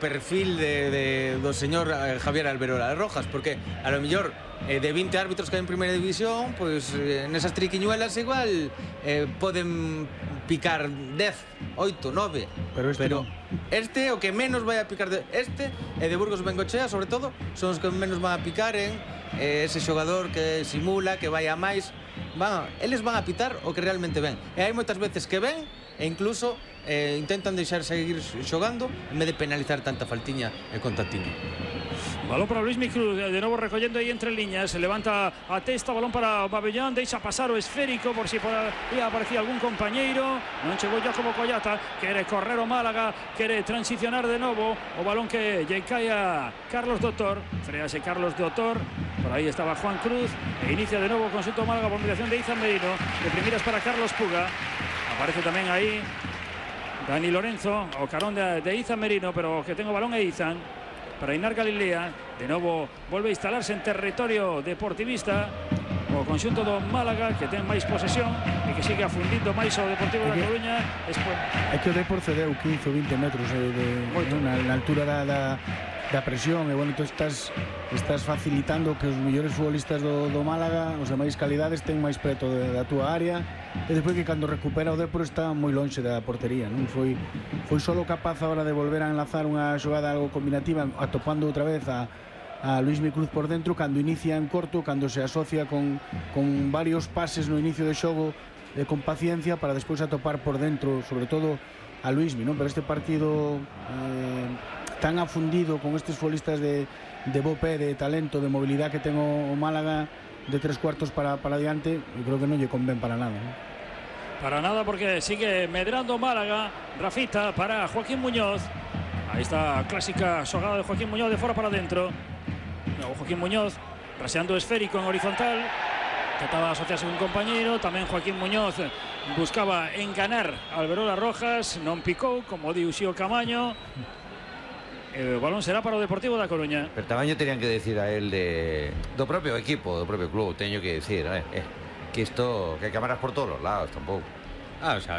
perfil do señor Javier Alberola Rojas, porque a lo mellor de 20 árbitros que hai en primeira división, pois nesas triquiñuelas igual poden picar 10, 8, 9, pero este o que menos vai a picar este e de Burgos Bengochea, sobre todo, son os que menos van a picar en ese xogador que simula, que vai a máis. Eles van a pitar o que realmente ven, e hai moitas veces que ven e incluso intentan deixar seguir xogando en vez de penalizar tanta faltiña e contactiño. Balón para Luismi Cruz, de novo recollendo aí entre liñas, se levanta a testa, balón para Babellán, deixa pasar o esférico por si aparecía algún compañeiro, non chegou Giacomo Collata, quere correr o Málaga, quere transicionar de novo, o balón que lle cae a Carlos Doutor, frease Carlos Doutor, por aí estaba Juan Cruz, e inicia de novo o conxunto Málaga por mediación de Izan Merino, de primeras para Carlos Puga, aparece tamén aí Dani Lorenzo, o carón de Izan Merino, pero que ten o balón é Izan, para Inar Galilea, de novo volve a instalarse en territorio deportivista o conxunto do Málaga, que ten máis posesión e que sigue afundindo máis o Deportivo da Coruña. É que o Depor cedeu 15 ou 20 metros na altura da presión, e bueno, tú estás facilitando que os mellores futbolistas do Málaga, os de máis calidades, ten máis preto da túa área, e despois que cando recupera o Depor está moi lonxe da portería, non foi solo capaz agora de volver a enlazar unha xogada algo combinativa, atopando outra vez a Luismi Cruz por dentro, cando inicia en corto, cando se asocia con varios pases no inicio de xogo, con paciencia, para despois atopar por dentro, sobre todo a Luismi, non? Pero este partido tan afundido con estes futbolistas de bo pé, de talento, de movilidade que ten o Málaga, de 3/4 para adiante, eu creo que non lle convén para nada, ¿no? Para nada, porque sigue medrando Málaga. Rafita para Joaquín Muñoz. Ahí está a clásica xogada de Joaquín Muñoz de fora para dentro. Joaquín Muñoz raseando esférico en horizontal, trataba de asociarse con un compañeiro. Tamén Joaquín Muñoz buscaba enganar a Alberola Rojas, non picou, como di Uxío Camaño. O balón será para o Deportivo da Coruña. Pero tamén tenían que decir a él do propio equipo, do propio club, teño que decir, que isto, que hai cámaras por todos os lados, tampouco. O sea,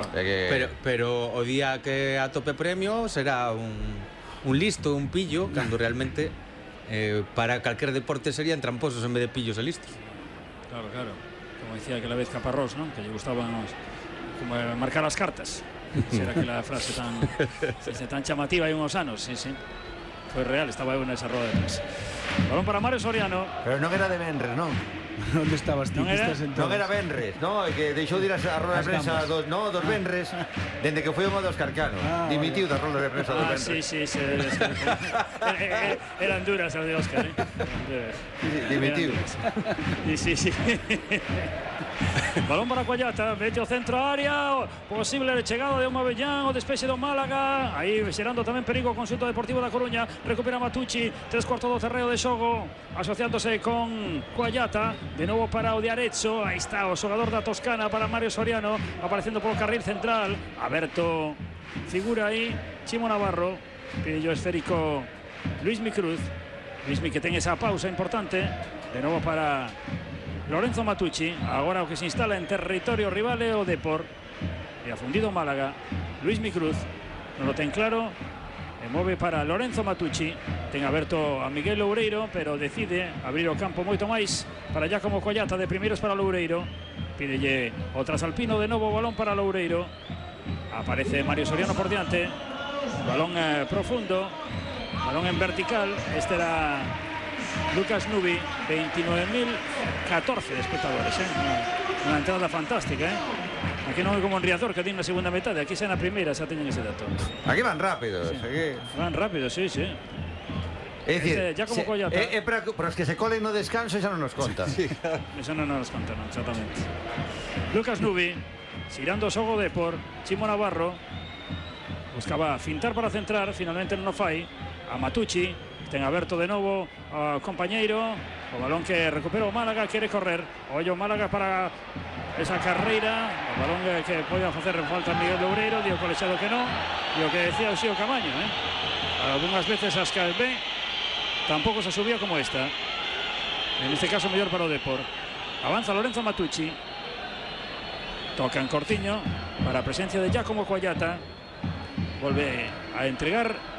pero o día que atope premio será un listo, un pillo, cando realmente para calquer deporte serían tramposos en vez de pillos e listos. Claro, como decía aquela vez Caparrós, ¿no? Que lle gustaban como marcar as cartas. Será aquela frase tan chamativa hai uns anos, sí. Foi real, estaba eu nesa roda de prensa. Balón para Mario Soriano. Pero non era de Benres, non? Onde estabas ti? Non era Benres, non? Que deixou de ir a roda de prensa dos Benres, dende que foi o modo Óscar Cano. Dimitiu da roda de prensa dos Benres. Sí. Eran duras as de Óscar, Dimitiu. Sí. Balón para Collata, mete o centro a área, posible chegada de Mabellán, o despexe do Málaga, aí xerando tamén perigo o conxunto Deportivo da Coruña. Recupera Matucci, 3/4 do terreo de xogo, asociándose con Collata, de novo para o de Arezzo. Aí está o xogador da Toscana para Mario Soriano, aparecendo polo carril central. Aberto figura aí Chimo Navarro, pillo esférico Luismi Cruz. Luismi que ten esa pausa importante, de novo para Lorenzo Matucci. Agora o que se instala en territorio rival é o Depor, e afundido Málaga. Luismi Cruz non lo ten claro e move para Lorenzo Matucci. Ten aberto a Miguel Loureiro, pero decide abrir o campo moito máis para Giacomo Collata, de primeiros para Loureiro. Pídelle o trasalpino, de novo balón para Loureiro. Aparece Mario Soriano por diante, balón profundo, balón en vertical. Este era Lucas Nubi, 29.014 de espectadores, unha entrada fantástica, Aquí non é como en Riazor, que ten na segunda metade, aquí xa na primeira xa teñen ese dato. Aquí van rápidos, van rápidos, sí. É dicir, Giacomo Collata, para os que se colen no descanso xa non nos conta. Eso non nos conta, non, exactamente. Lucas Nubi, xirando o xogo Depor. Chimo Navarro buscaba fintar para centrar, finalmente non o fai. A Matucci, ten aberto de novo o compañeiro, o balón que recupera o Málaga, quere correr. Ollo Málaga para esa carreira, o balón que pode facer falta Miguel Loureiro, dio colexado que non, e o que decía o Xío Camaño, algunhas veces as que ve tampouco se subía como esta. En este caso mellor para o Depor. Avanza Lorenzo Matucci, toca en cortiño para a presencia de Giacomo Collata, volve a entregar